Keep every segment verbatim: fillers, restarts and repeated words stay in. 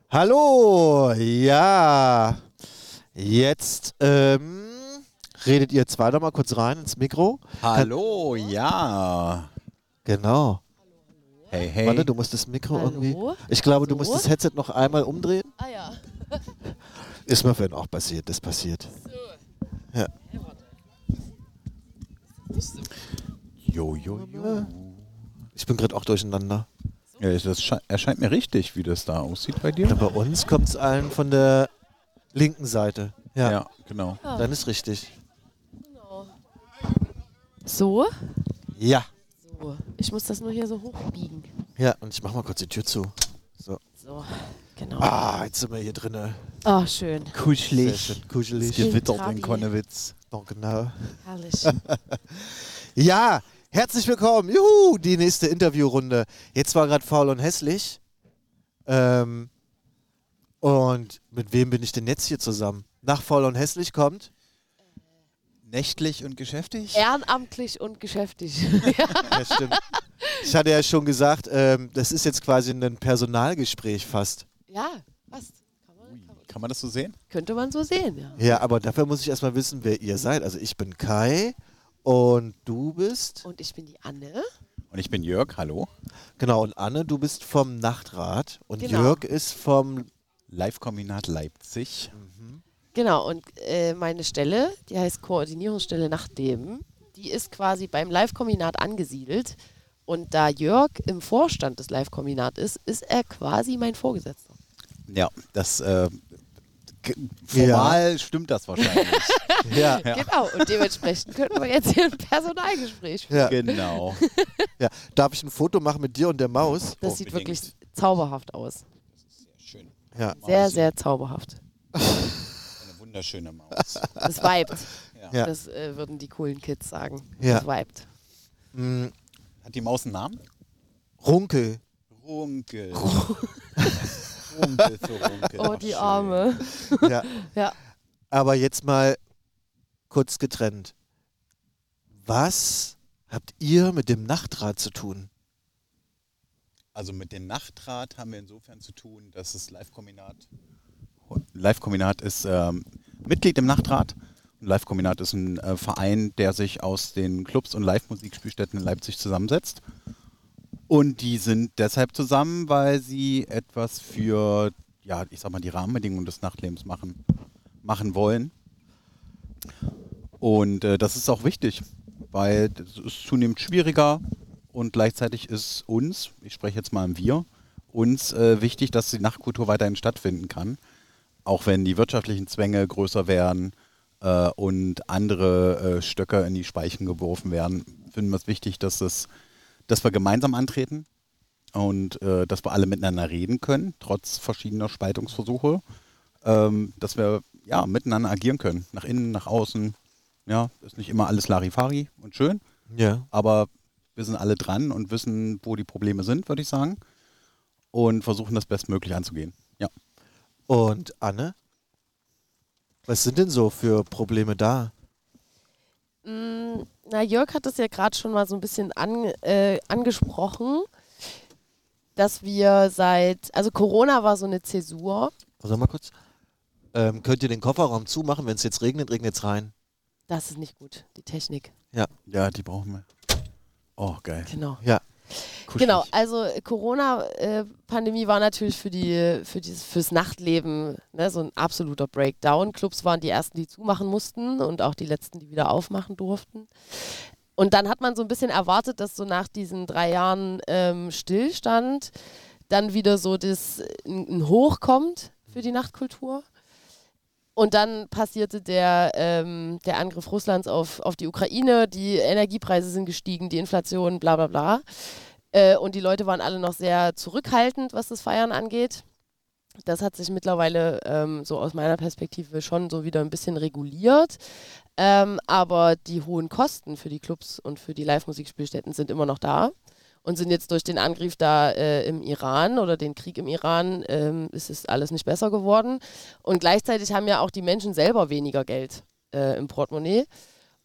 Hallo, ja, jetzt ähm, redet ihr zwei doch mal kurz rein ins Mikro. Hallo, ja. Genau. Hey, hey. Warte, du musst das Mikro Hallo? irgendwie. Ich glaube, du So? musst das Headset noch einmal umdrehen. Ah ja. Ist mir vorhin auch passiert, das passiert. Ja. Jo, jo, jo. Ich bin gerade auch durcheinander. Ja, das sche- erscheint mir richtig, wie das da aussieht bei Ja, dir. bei uns kommt es allen von der linken Seite. Ja, Ja, genau. dann ist richtig. So? Ja. So. Ich muss das nur hier so hochbiegen. Ja, und ich mach mal kurz die Tür zu. So. So, genau. Ah, jetzt sind wir hier drinnen. Oh, schön. Sehr Kuschelig. schön, kuschelig. Gewittert Trabi. in Konnewitz. Oh, genau. Herrlich. Ja, herzlich willkommen. Juhu, die nächste Interviewrunde. Jetzt war gerade Faul und Hässlich. Ähm, und mit wem bin ich denn jetzt hier zusammen? Nach Faul und Hässlich kommt? Nächtlich und geschäftig? Ehrenamtlich und geschäftig. Ja, stimmt. Ich hatte ja schon gesagt, ähm, das ist jetzt quasi ein Personalgespräch fast. Ja, passt. Kann man, kann man. Kann man das so sehen? Könnte man so sehen, ja. Ja, aber dafür muss ich erstmal wissen, wer ihr seid. Also ich bin Kai und du bist? Und ich bin die Anne. Und ich bin Jörg, hallo. Genau, und Anne, du bist vom Nachtrat und Genau. Jörg ist vom... Live-Kombinat Leipzig. Genau, und äh, meine Stelle, die heißt Koordinierungsstelle Nachtleben, die ist quasi beim Live-Kombinat angesiedelt. Und da Jörg im Vorstand des Live-Kombinat ist, ist er quasi mein Vorgesetzter. Ja, das äh, g- formal stimmt das wahrscheinlich. Ja, Ja. Genau, und dementsprechend könnten wir jetzt hier ein Personalgespräch führen. ja, Genau. ja. Darf ich ein Foto machen mit dir und der Maus? Das sieht Unbedingt. wirklich zauberhaft aus. Schön. Ja. Sehr, sehr zauberhaft. Eine wunderschöne Maus. Das vibet. Ja. Ja. Das äh, würden die coolen Kids sagen. Ja. Das vibet. Mm, Hat die Maus einen Namen? Runkel. Runkel. Runkel für Runkel. Oh, Ach, die schön. Arme. Ja. Ja. Aber jetzt mal kurz getrennt. Was habt ihr mit dem Nachtrat zu tun? Also mit dem Nachtrat haben wir insofern zu tun, dass das Live-Kombinat Live-Kombinat ist ähm, Mitglied im Nachtrat. Und Live-Kombinat ist ein äh, Verein, der sich aus den Clubs und Live-Musikspielstätten in Leipzig zusammensetzt. Und die sind deshalb zusammen, weil sie etwas für, ja, ich sag mal, die Rahmenbedingungen des Nachtlebens machen, machen wollen. Und äh, das ist auch wichtig, weil es ist zunehmend schwieriger und gleichzeitig ist uns, ich spreche jetzt mal im Wir, uns äh, wichtig, dass die Nachtkultur weiterhin stattfinden kann, auch wenn die wirtschaftlichen Zwänge größer werden äh, und andere äh, Stöcker in die Speichen geworfen werden, finden wir es wichtig, dass, es, dass wir gemeinsam antreten und äh, dass wir alle miteinander reden können, trotz verschiedener Spaltungsversuche, ähm, dass wir ja, miteinander agieren können, nach innen, nach außen. Ja, ist nicht immer alles Larifari und schön, Ja. aber wir sind alle dran und wissen, wo die Probleme sind, würde ich sagen, und versuchen das bestmöglich anzugehen. Ja. Und Anne? Was sind denn so für Probleme da? Mm, Na, Jörg hat es ja gerade schon mal so ein bisschen an, äh, angesprochen, dass wir seit, also Corona war so eine Zäsur. Also mal kurz. Ähm, könnt ihr den Kofferraum zumachen? Wenn es jetzt regnet, regnet es rein. Das ist nicht gut, die Technik. Ja, die brauchen wir. Oh, geil. Genau. Ja. Kuschelig. Genau, also Corona-Pandemie war natürlich für die, für dieses, fürs Nachtleben ne, so ein absoluter Breakdown. Clubs waren die ersten, die zumachen mussten und auch die letzten, die wieder aufmachen durften. Und dann hat man so ein bisschen erwartet, dass so nach diesen drei Jahren ähm, Stillstand dann wieder so das, ein, ein Hoch kommt für die Nachtkultur. Und dann passierte der, ähm, der Angriff Russlands auf, auf die Ukraine, die Energiepreise sind gestiegen, die Inflation, bla bla bla. Äh, und die Leute waren alle noch sehr zurückhaltend, was das Feiern angeht. Das hat sich mittlerweile ähm, so aus meiner Perspektive schon so wieder ein bisschen reguliert. Ähm, aber die hohen Kosten für die Clubs und für die Live-Musikspielstätten sind immer noch da. Und sind jetzt durch den Angriff da äh, im Iran oder den Krieg im Iran, ähm, ist es alles nicht besser geworden. Und gleichzeitig haben ja auch die Menschen selber weniger Geld äh, im Portemonnaie.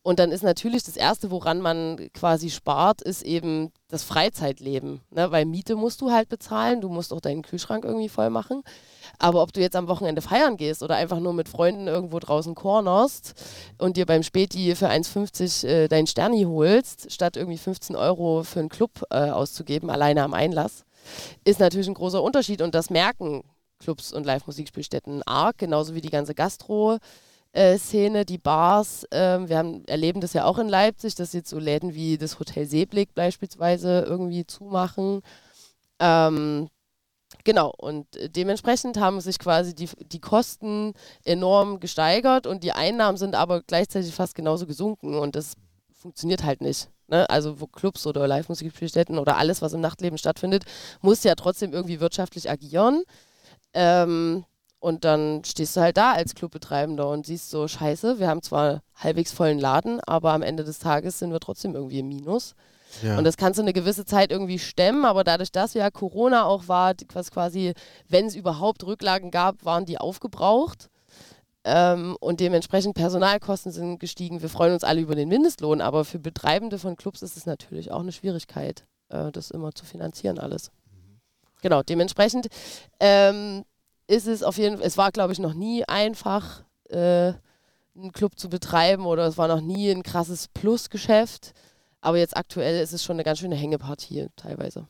Und dann ist natürlich das Erste, woran man quasi spart, ist eben das Freizeitleben. Ne? Weil Miete musst du halt bezahlen, du musst auch deinen Kühlschrank irgendwie voll machen. Aber ob du jetzt am Wochenende feiern gehst oder einfach nur mit Freunden irgendwo draußen cornerst und dir beim Späti für eins fünfzig äh, deinen Sterni holst, statt irgendwie fünfzehn Euro für einen Club äh, auszugeben, alleine am Einlass, ist natürlich ein großer Unterschied. Und das merken Clubs und Live-Musikspielstätten arg, genauso wie die ganze Gastro- Äh, Szene, die Bars. Ähm, wir haben, erleben das ja auch in Leipzig, dass jetzt so Läden wie das Hotel Seeblick beispielsweise irgendwie zumachen. Ähm, genau, und dementsprechend haben sich quasi die, die Kosten enorm gesteigert und die Einnahmen sind aber gleichzeitig fast genauso gesunken und das funktioniert halt nicht. Ne? Also wo Clubs oder Live-Musikspielstätten oder alles, was im Nachtleben stattfindet, muss ja trotzdem irgendwie wirtschaftlich agieren. Ähm, Und dann stehst du halt da als Clubbetreibender und siehst so, scheiße, wir haben zwar halbwegs vollen Laden, aber am Ende des Tages sind wir trotzdem irgendwie im Minus. Ja. Und das kannst du eine gewisse Zeit irgendwie stemmen, aber dadurch, dass ja Corona auch war, was quasi, wenn es überhaupt Rücklagen gab, waren die aufgebraucht. Ähm, und dementsprechend Personalkosten sind gestiegen. Wir freuen uns alle über den Mindestlohn, aber für Betreibende von Clubs ist es natürlich auch eine Schwierigkeit, äh, das immer zu finanzieren alles. Mhm. Genau, dementsprechend ähm, ist es auf jeden Fall, es war glaube ich noch nie einfach, äh, einen Club zu betreiben oder es war noch nie ein krasses Plusgeschäft, aber jetzt aktuell ist es schon eine ganz schöne Hängepartie teilweise.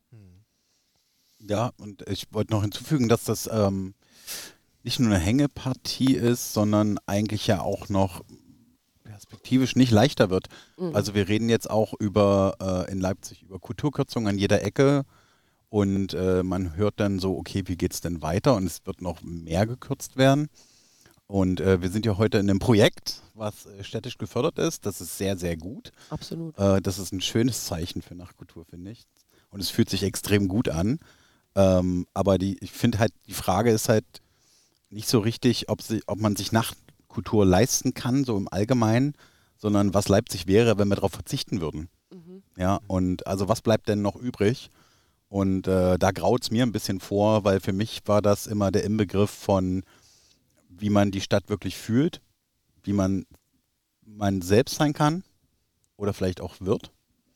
Ja, und ich wollte noch hinzufügen, dass das ähm, nicht nur eine Hängepartie ist, sondern eigentlich ja auch noch perspektivisch nicht leichter wird. Mhm. Also wir reden jetzt auch über äh, in Leipzig über Kulturkürzungen an jeder Ecke. Und äh, man hört dann so, okay, wie geht es denn weiter? Und es wird noch mehr gekürzt werden. Und äh, wir sind ja heute in einem Projekt, was äh, städtisch gefördert ist. Das ist sehr, sehr gut. Absolut. Äh, das ist ein schönes Zeichen für Nachtkultur, finde ich. Und es fühlt sich extrem gut an. Ähm, aber die, ich finde halt, die Frage ist halt nicht so richtig, ob, sie, ob man sich Nachtkultur leisten kann, so im Allgemeinen, sondern was Leipzig wäre, wenn wir darauf verzichten würden. Mhm. Ja, und also was bleibt denn noch übrig? Und äh, da graut es mir ein bisschen vor, weil für mich war das immer der Inbegriff von, wie man die Stadt wirklich fühlt, wie man man selbst sein kann oder vielleicht auch wird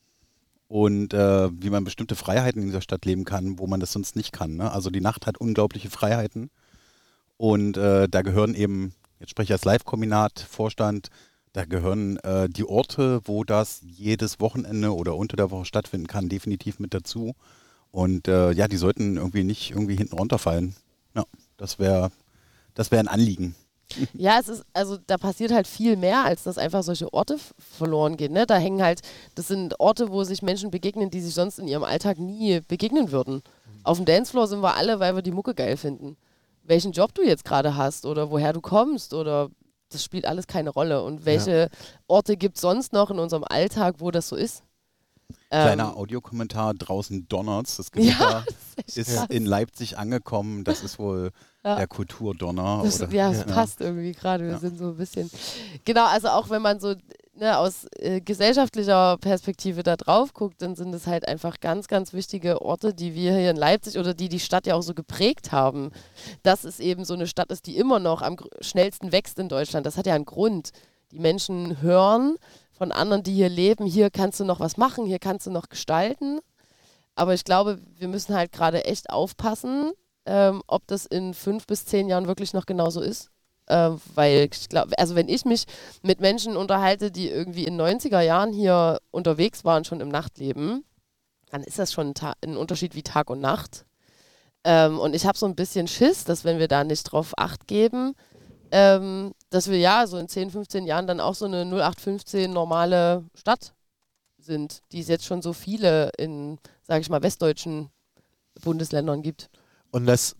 und äh, wie man bestimmte Freiheiten in dieser Stadt leben kann, wo man das sonst nicht kann. Ne? Also die Nacht hat unglaubliche Freiheiten und äh, da gehören eben, jetzt spreche ich als Live-Kombinat-Vorstand, da gehören äh, die Orte, wo das jedes Wochenende oder unter der Woche stattfinden kann, definitiv mit dazu. Und äh, ja, die sollten irgendwie nicht irgendwie hinten runterfallen. Ja, das wäre das wär ein Anliegen. Ja, es ist, also da passiert halt viel mehr, als dass einfach solche Orte f- verloren gehen. Ne? Da hängen halt, das sind Orte, wo sich Menschen begegnen, die sich sonst in ihrem Alltag nie begegnen würden. Auf dem Dancefloor sind wir alle, weil wir die Mucke geil finden. Welchen Job du jetzt gerade hast oder woher du kommst oder das spielt alles keine Rolle. Und welche ja. Orte gibt es sonst noch in unserem Alltag, wo das so ist? Kleiner ähm, Audiokommentar, draußen donnert's. Das Gewitter ja, ist, ist in Leipzig angekommen. Das ist wohl ja. der Kulturdonner. Das, oder? Ja, es ja. passt irgendwie gerade. Wir ja. sind so ein bisschen... Genau, also auch wenn man so ne, aus äh, gesellschaftlicher Perspektive da drauf guckt, dann sind es halt einfach ganz, ganz wichtige Orte, die wir hier in Leipzig oder die die Stadt ja auch so geprägt haben. Dass es eben so eine Stadt ist, die immer noch am gr- schnellsten wächst in Deutschland. Das hat ja einen Grund. Die Menschen hören von anderen, die hier leben, hier kannst du noch was machen, hier kannst du noch gestalten. Aber ich glaube, wir müssen halt gerade echt aufpassen, ähm, ob das in fünf bis zehn Jahren wirklich noch genauso ist. Äh, weil ich glaube, also wenn ich mich mit Menschen unterhalte, die irgendwie in neunziger Jahren hier unterwegs waren, schon im Nachtleben, dann ist das schon ein, Ta- ein Unterschied wie Tag und Nacht. Ähm, und ich habe so ein bisschen Schiss, dass wenn wir da nicht drauf Acht geben, Ähm, dass wir ja so in zehn, fünfzehn Jahren dann auch so eine null acht fünfzehn normale Stadt sind, die es jetzt schon so viele in, sage ich mal, westdeutschen Bundesländern gibt. Und das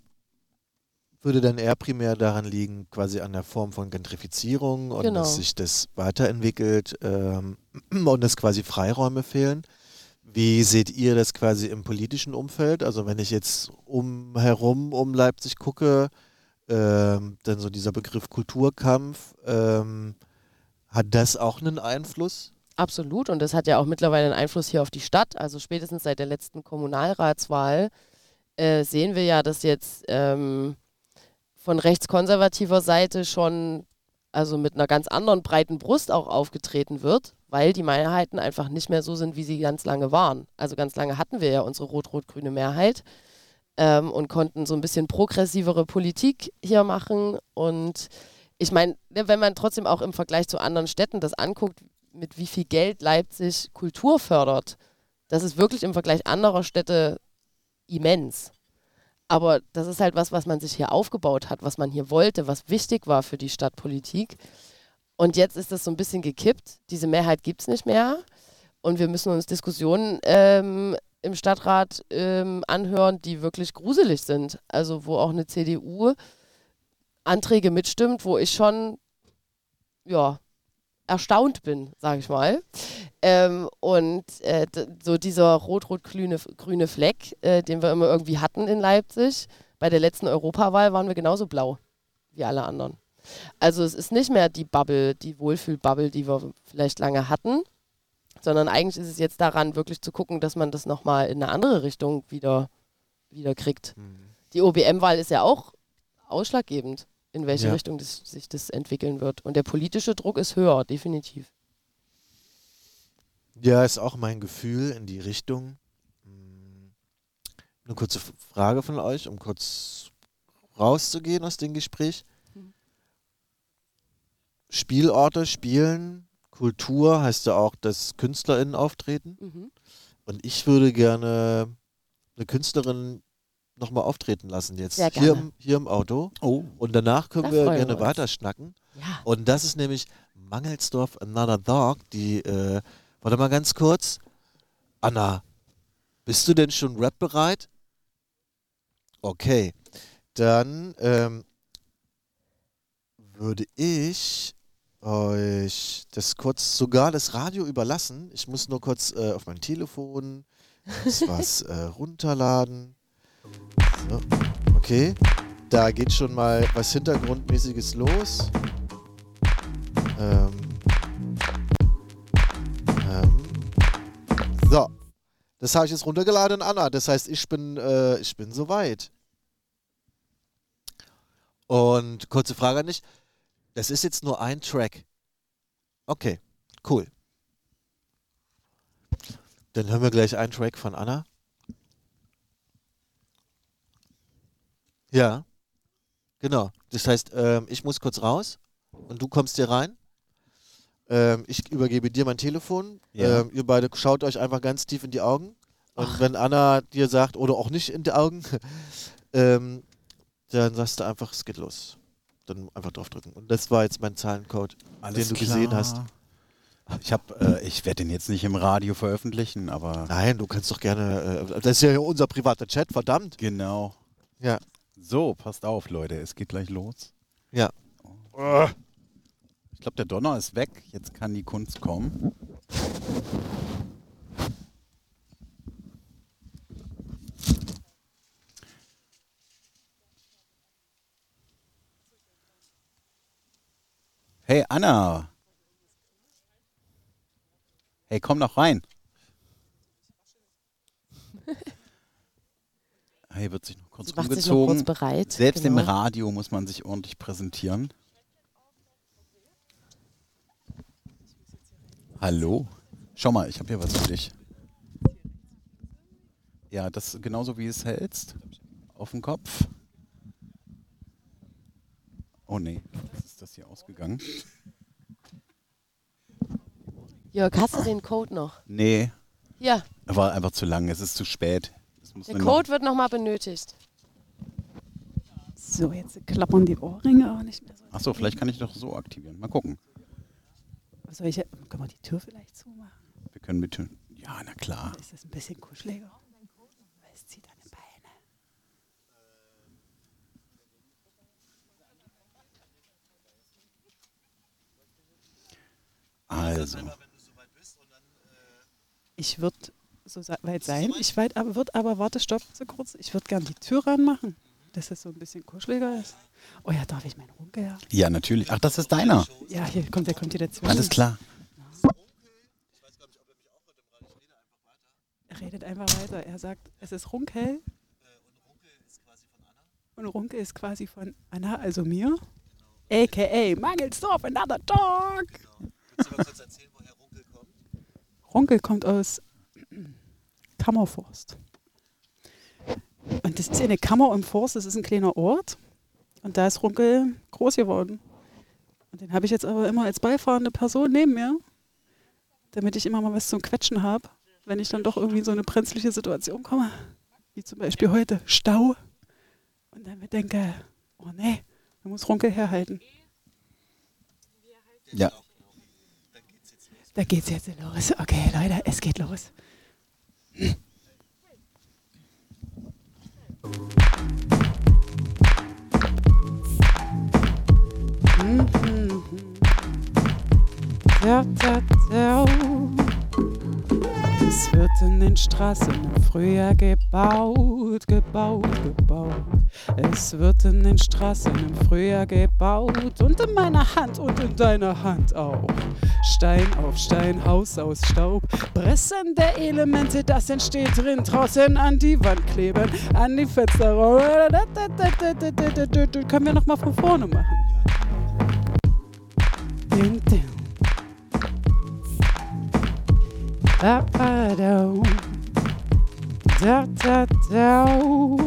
würde dann eher primär daran liegen, quasi an der Form von Gentrifizierung und Genau. dass sich das weiterentwickelt ähm, und dass quasi Freiräume fehlen. Wie seht ihr das quasi im politischen Umfeld? Also wenn ich jetzt umherum um Leipzig gucke, Ähm, dann so dieser Begriff Kulturkampf, ähm, hat das auch einen Einfluss? Absolut, und das hat ja auch mittlerweile einen Einfluss hier auf die Stadt. Also spätestens seit der letzten Kommunalratswahl äh, sehen wir ja, dass jetzt ähm, von rechtskonservativer Seite schon also mit einer ganz anderen breiten Brust auch aufgetreten wird, weil die Mehrheiten einfach nicht mehr so sind, wie sie ganz lange waren. Also ganz lange hatten wir ja unsere rot-rot-grüne Mehrheit ähm, und konnten so ein bisschen progressivere Politik hier machen. Und ich meine, wenn man trotzdem auch im Vergleich zu anderen Städten das anguckt, mit wie viel Geld Leipzig Kultur fördert, das ist wirklich im Vergleich anderer Städte immens. Aber das ist halt was, was man sich hier aufgebaut hat, was man hier wollte, was wichtig war für die Stadtpolitik. Und jetzt ist das so ein bisschen gekippt. Diese Mehrheit gibt es nicht mehr. Und wir müssen uns Diskussionen ähm, im Stadtrat ähm, anhören, die wirklich gruselig sind. Also wo auch eine C D U Anträge mitstimmt, wo ich schon, ja, erstaunt bin, sage ich mal. Ähm, und äh, d- so dieser rot-rot-grüne grüne Fleck, äh, den wir immer irgendwie hatten in Leipzig, bei der letzten Europawahl waren wir genauso blau wie alle anderen. Also es ist nicht mehr die Bubble, die Wohlfühlbubble, die wir vielleicht lange hatten, sondern eigentlich ist es jetzt daran, wirklich zu gucken, dass man das nochmal in eine andere Richtung wieder, wieder kriegt. Mhm. Die O B M-Wahl ist ja auch ausschlaggebend, in welche Ja. Richtung das, sich das entwickeln wird. Und der politische Druck ist höher, definitiv. Ja, ist auch mein Gefühl in die Richtung. Hm, Eine kurze F- Frage von euch, um kurz rauszugehen aus dem Gespräch. Mhm. Spielorte, Spielen, Kultur heißt ja auch, dass KünstlerInnen auftreten. Mhm. Und ich würde gerne eine Künstlerin nochmal auftreten lassen jetzt. Sehr Hier gerne. im, hier im Auto. Oh, Und danach können Da wir freuen gerne wir uns. weiter schnacken. Ja. Und das ist nämlich Mangelsdorf Another Dog, die, äh, warte mal ganz kurz. Anna, bist du denn schon rap-bereit? Okay, dann ähm, würde ich euch das kurz sogar das Radio überlassen. Ich muss nur kurz äh, auf mein Telefon kurz was äh, runterladen. So, okay, da geht schon mal was Hintergrundmäßiges los. Ähm, ähm, so, das habe ich jetzt runtergeladen, Anna. Das heißt, ich bin, äh, ich bin soweit. Und kurze Frage an dich. Das ist jetzt nur ein Track. Okay, cool. Dann hören wir gleich einen Track von Anna. Ja, genau. Das heißt, ähm, ich muss kurz raus und du kommst hier rein. Ähm, ich übergebe dir mein Telefon. Ja. Ähm, ihr beide schaut euch einfach ganz tief in die Augen. Und wenn Anna dir sagt, oder auch nicht in die Augen, ähm, dann sagst du einfach, es geht los. Dann einfach draufdrücken. Und das war jetzt mein Zahlencode, alles den du klar. gesehen hast. Ich habe, äh, ich werde den jetzt nicht im Radio veröffentlichen, aber Nein, du kannst doch gerne. Äh, das ist ja unser privater Chat, verdammt. genau. Ja. So, passt auf, Leute, es geht gleich los. Ja. Ich glaube, der Donner ist weg. Jetzt kann die Kunst kommen. Hey, Anna. Hey, komm noch rein. Hey, wird sich noch kurz Sie macht sich noch kurz umgezogen. bereit. Selbst genau. im Radio muss man sich ordentlich präsentieren. Hallo? Schau mal, ich habe hier was für dich. Ja, das ist genauso wie es hältst. Auf den Kopf. Oh nee, jetzt ist das hier ausgegangen. Jörg, hast du den Code noch? Nee, Ja, war einfach zu lang. Es ist zu spät. Es muss der mir Code wird nochmal benötigt. So, jetzt klappern die Ohrringe auch nicht mehr so. noch. Achso, vielleicht kann ich doch so aktivieren. Mal gucken. Soll ich, können wir die Tür vielleicht zumachen? Wir können mit. Ja, na klar. Ist das ein bisschen kuscheliger? Weil es zieht an den Beinen. Also. Ich würde so sa- weit sein. Ich weit, aber würde aber, warte, stopp, so kurz. Ich würde gern die Tür ranmachen, dass es so ein bisschen kuscheliger ist. Oh ja, darf ich meinen Runkel haben? Ja, natürlich. Ach, das ist deiner. Ja, hier kommt, der kommt hier dazwischen. Alles klar. Er redet einfach weiter. Er sagt, es ist Runkel. Und Runkel ist quasi von Anna, also mir. a k a. Mangelsdorf, another dog. Kannst du mal kurz erzählen, woher Runkel kommt? Runkel kommt aus Kammerforst. Und das ist eine Kammer im Forst, das ist ein kleiner Ort. Und da ist Runkel groß geworden. Und den habe ich jetzt aber immer als beifahrende Person neben mir, damit ich immer mal was zum Quetschen habe, wenn ich dann doch irgendwie in so eine brenzliche Situation komme. Wie zum Beispiel heute Stau. Und dann mir denke, oh nee, da muss Runkel herhalten. Ja. Da geht's jetzt los. Okay, Leute, es geht los. Da, da, da. Es wird in den Straßen im Frühjahr gebaut, gebaut, gebaut. Es wird in den Straßen im Frühjahr gebaut und in meiner Hand und in deiner Hand auch. Stein auf Stein, Haus aus Staub, Pressen der Elemente, das entsteht drin, draußen an die Wand kleben, an die Fenster. Können wir nochmal von vorne machen? Din, din. Da, da, da. Da, da, da.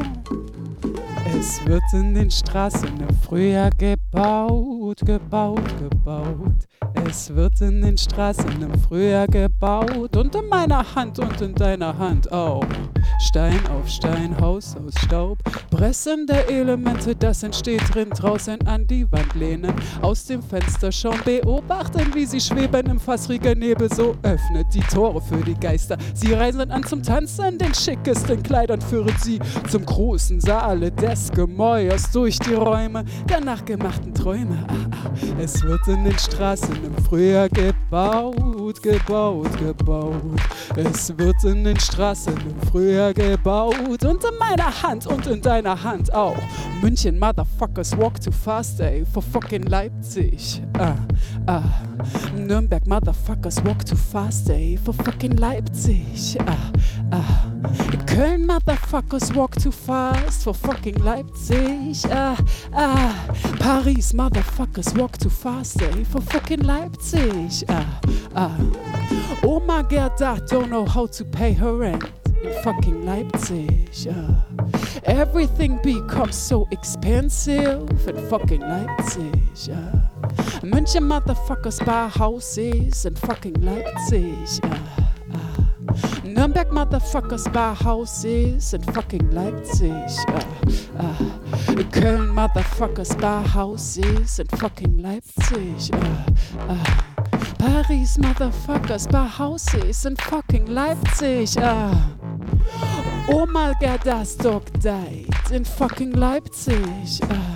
Es wird in den Straßen im Frühjahr gebaut, gebaut, gebaut. Es wird in den Straßen im Frühjahr gebaut und in meiner Hand und in deiner Hand auch. Stein auf Stein, Haus aus Staub, Pressen der Elemente, das entsteht drin, draußen an die Wand lehnen, aus dem Fenster schauen, beobachten, wie sie schweben im fassrigen Nebel, so öffnet die Tore für die Geister. Sie reisen an zum Tanzen, den schickesten Kleidern führen sie zum großen Saale des Gemäuers durch die Räume der nachgemachten Träume. Ah, ah. Es wird in den Straßen im Frühjahr gebaut, gebaut, gebaut. Es wird in den Straßen im Frühjahr gebaut und in meiner Hand und in deiner Hand auch. München, Motherfuckers, walk too fast, ey, for fucking Leipzig. Ah, ah. Nürnberg, Motherfuckers, walk too fast, ey, for fucking Leipzig. Ah, ah. Köln, Motherfuckers, walk too fast, for fucking Leipzig. Ah, ah. Paris, Motherfuckers, walk too fast, ey, for fucking Leipzig. Ah, ah. Oma Gerda don't know how to pay her rent in fucking Leipzig. Uh, everything becomes so expensive in fucking Leipzig. Uh, München motherfuckers buy houses in fucking Leipzig. Uh, uh, Nürnberg motherfuckers buy houses in fucking Leipzig. Uh, uh, Köln motherfuckers buy houses in fucking Leipzig. Uh, uh, Paris motherfuckers buy houses in fucking Leipzig. Ah. Oma Gerdas dog died in fucking Leipzig. Ah.